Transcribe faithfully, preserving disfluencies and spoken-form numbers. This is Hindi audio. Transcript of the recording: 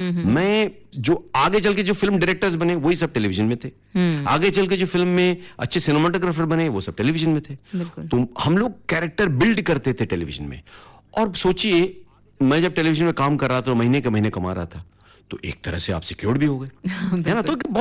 मैं जो आगे चल के जो फिल्म डायरेक्टर्स बने वही सब टेलीविजन में थे, आगे चल के जो फिल्म में अच्छे सिनेमाटोग्राफर बने वो सब टेलीविजन में थे। तो हम लोग कैरेक्टर बिल्ड करते थे टेलीविजन में। और सोचिए, मैं जब टेलीविजन में काम कर रहा था तो महीने के महीने कमा रहा था, तो एक तरह से आप सिक्योर्ड भी हो गए, है ना। तो